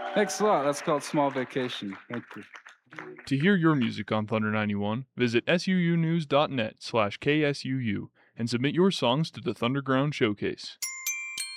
Thanks a lot. That's called Small Vacation. Thank you. To hear your music on Thunder 91, visit suunews.net/KSUU and submit your songs to the Thunderground Showcase.